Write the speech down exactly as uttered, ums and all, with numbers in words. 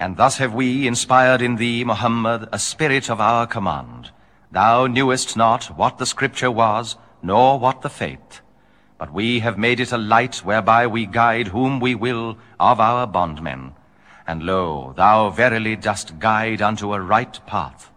And thus have we inspired in thee, Muhammad, a spirit of our command. Thou knewest not what the scripture was, nor what the faith. But we have made it a light whereby we guide whom we will of our bondmen. And lo, thou verily dost guide unto a right path.